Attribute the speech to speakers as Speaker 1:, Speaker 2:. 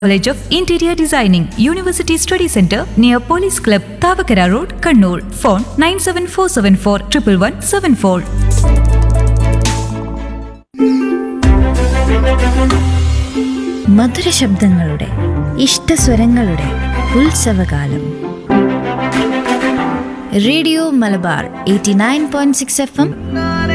Speaker 1: College of Interior Designing, University Study Center near Police Club, Tavakara Road, Kannur. Phone 97474 11174.
Speaker 2: മധുര ശബ്ദങ്ങളുടെ ഇഷ്ടസ്വരങ്ങളുടെ ഉത്സവകാലം. Radio Malabar 89.6 FM